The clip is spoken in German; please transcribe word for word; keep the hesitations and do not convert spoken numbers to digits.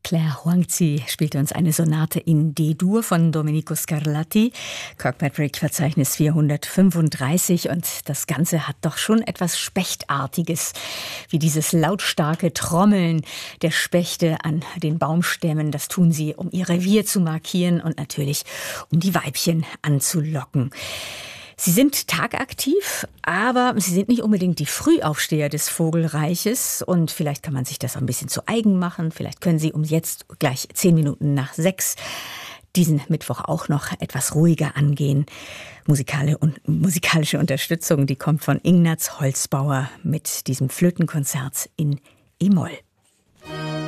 Claire Huangzi spielte uns eine Sonate in D-Dur von Domenico Scarlatti, Kirkpatrick-Verzeichnis vierhundertfünfunddreißig, und das Ganze hat doch schon etwas Spechtartiges, wie dieses lautstarke Trommeln der Spechte an den Baumstämmen. Das tun sie, um ihr Revier zu markieren und natürlich, um die Weibchen anzulocken. Sie sind tagaktiv, aber sie sind nicht unbedingt die Frühaufsteher des Vogelreiches. Und vielleicht kann man sich das auch ein bisschen zu eigen machen. Vielleicht können Sie um jetzt gleich zehn Minuten nach sechs diesen Mittwoch auch noch etwas ruhiger angehen. Musikale und musikalische Unterstützung, die kommt von Ignaz Holzbauer mit diesem Flötenkonzert in E-Moll.